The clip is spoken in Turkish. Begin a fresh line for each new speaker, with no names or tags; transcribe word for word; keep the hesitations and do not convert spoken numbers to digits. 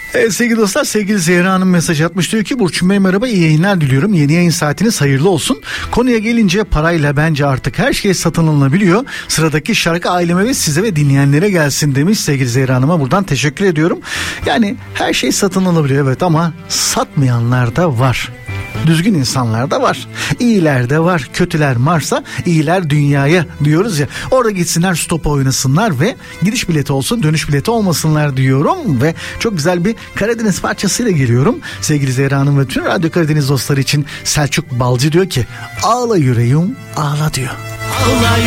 Evet sevgili dostlar, sevgili Zehra Hanım mesaj atmış, diyor ki Burçin Bey merhaba, iyi yayınlar diliyorum, yeni yayın saatiniz hayırlı olsun. Konuya gelince parayla bence artık her şey satın alınabiliyor. Sıradaki şarkı aileme ve size ve dinleyenlere gelsin demiş sevgili Zehra Hanım'a, buradan teşekkür ediyorum. Yani her şey satın alabiliyor evet, ama satmayanlar da var. Düzgün insanlar da var. İyiler de var. Kötüler varsa iyiler dünyaya diyoruz ya. Orada gitsinler, stop oynasınlar ve gidiş bileti olsun, dönüş bileti olmasınlar diyorum. Ve çok güzel bir Karadeniz parçasıyla geliyorum. Sevgili Zehra Hanım ve tüm Radyo Karadeniz dostları için Selçuk Balcı diyor ki ağla yüreğim ağla diyor.
Ağla